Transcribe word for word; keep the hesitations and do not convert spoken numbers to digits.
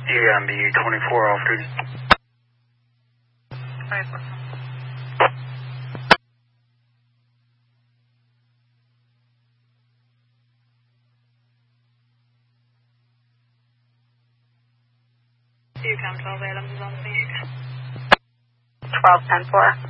U M B twenty-four off duty. Alright, listen. You come twelve Adams is on the scene. twelve ten four.